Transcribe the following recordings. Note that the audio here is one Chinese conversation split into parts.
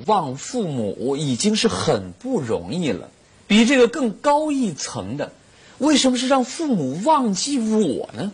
忘父母已经是很不容易了，比这个更高一层的，为什么是让父母忘记我呢？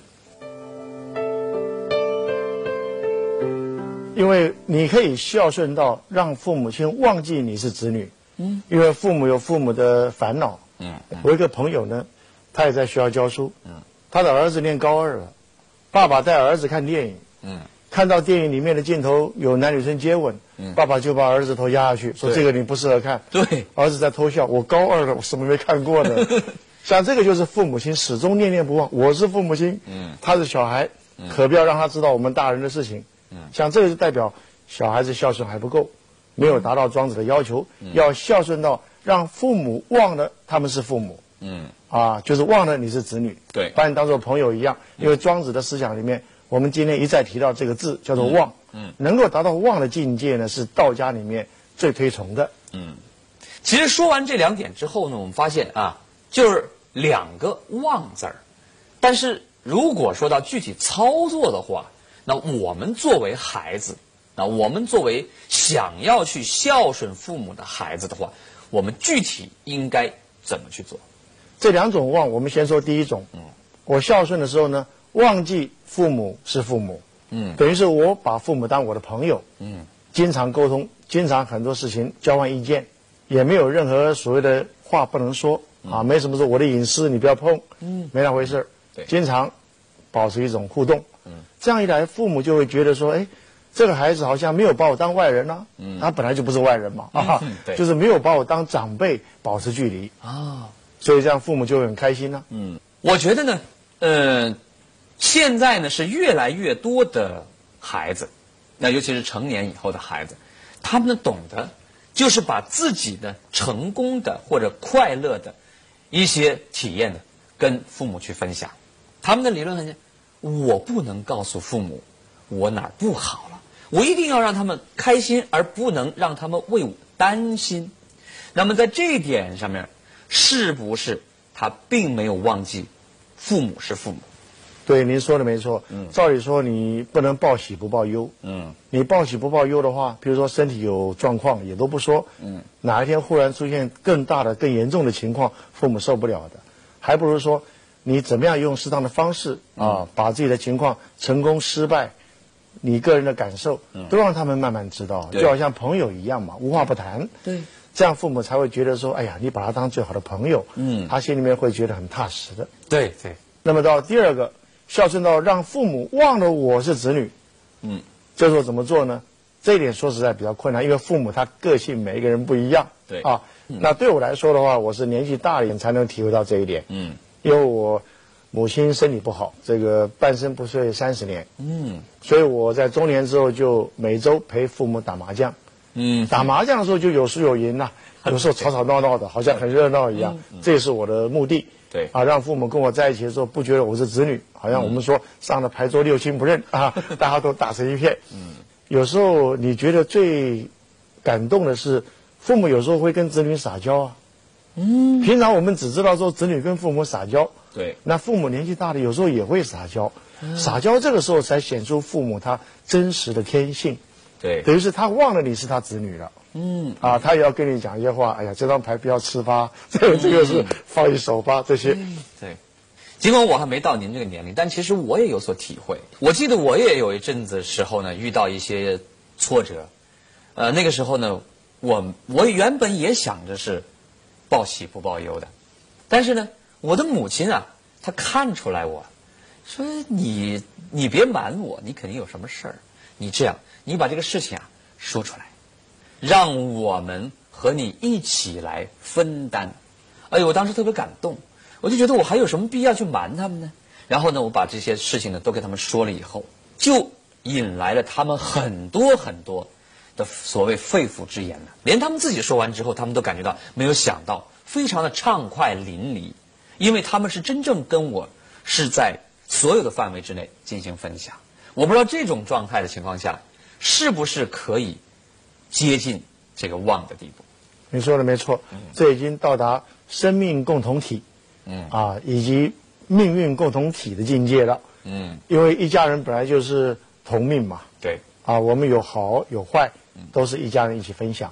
因为你可以孝顺到让父母亲忘记你是子女，因为父母有父母的烦恼。我有一个朋友呢，他也在学校教书，他的儿子念高2了，爸爸带儿子看电影，看到电影里面的镜头有男女生接吻，爸爸就把儿子头压下去，说这个你不适合看。 对， 儿子在偷笑，我高2了，我什么没看过呢？像这个就是父母亲始终念念不忘，我是父母亲，他是小孩，可不要让他知道我们大人的事情。像这个就代表小孩子孝顺还不够，没有达到庄子的要求，要孝顺到让父母忘了他们是父母，就是忘了你是子女， 对， 把你当做朋友一样。因为庄子的思想里面，我们今天一再提到这个字叫做忘，能够达到忘的境界呢，是道家里面最推崇的。 其实说完这2点之后呢，我们发现啊，就是2个忘字儿，但是如果说到具体操作的话，那我们作为孩子，那我们作为想要去孝顺父母的孩子的话，我们具体应该怎么去做？ 这2种忘，我们先说第一种。我孝顺的时候呢，忘记父母是父母，等于是我把父母当我的朋友，经常沟通，经常很多事情交换意见，也没有任何所谓的话不能说没什么说我的隐私你不要碰，没那回事。经常保持一种互动。这样一来，父母就会觉得说，哎，这个孩子好像没有把我当外人啊，他本来就不是外人嘛，就是没有把我当长辈，保持距离啊，所以这样父母就会很开心呢。 我觉得呢，现在呢是越来越多的孩子，那尤其是成年以后的孩子，他们懂得就是把自己的成功的或者快乐的一些体验呢，跟父母去分享。他们的理论很简单，我不能告诉父母我哪儿不好了，我一定要让他们开心，而不能让他们为我担心。那么在这一点上面，是不是他并没有忘记父母是父母？ 对，您说的没错。照理说你不能报喜不报忧。你报喜不报忧的话，比如说身体有状况也都不说。哪一天忽然出现更大的、更严重的情况，父母受不了的，还不如说你怎么样用适当的方式把自己的情况成功失败，你个人的感受都让他们慢慢知道，就好像朋友一样嘛，无话不谈。 对， 这样父母才会觉得说，哎呀，你把他当最好的朋友，他心里面会觉得很踏实的。 对。 那么到第2个，孝顺到让父母忘了我是子女，这时候怎么做呢？这一点说实在比较困难，因为父母他个性每一个人不一样。 对那对我来说的话，我是年纪大一点才能体会到这一点。因为我母亲身体不好，这个半身不遂30年。所以我在中年之后就每周陪父母打麻将。打麻将的时候就有输有赢有时候吵吵闹闹的，好像很热闹一样。这也是我的目的。 对让父母跟我在一起的时候不觉得我是子女，好像我们说上了牌桌6亲不认大家都打成一片。有时候你觉得最感动的是，父母有时候会跟子女撒娇平常我们只知道说子女跟父母撒娇， 对， 那父母年纪大的有时候也会撒娇，撒娇这个时候才显出父母他真实的天性。 对， 等于是他忘了你是他子女了。他也要跟你讲一些话，哎呀，这张牌不要吃吧，这个是放一手吧，这些。 对，尽管我还没到您这个年龄，但其实我也有所体会。我记得我也有一阵子时候呢，遇到一些挫折，那个时候呢，我原本也想着是报喜不报忧的，但是呢，我的母亲啊，她看出来我，说你别瞒我，你肯定有什么事儿，你这样，你把这个事情啊说出来。让我们和你一起来分担。哎呦，我当时特别感动，我就觉得我还有什么必要去瞒他们呢？然后呢，我把这些事情呢都给他们说了以后，就引来了他们很多的所谓肺腑之言呢。连他们自己说完之后，他们都感觉到没有想到，非常的畅快淋漓，因为他们是真正跟我是在所有的范围之内进行分享。我不知道这种状态的情况下，是不是可以接近这个忘的地步？ 你说的没错，这已经到达生命共同体，以及命运共同体的境界了。因为一家人本来就是同命嘛。 对。 我们有好有坏，都是一家人一起分享。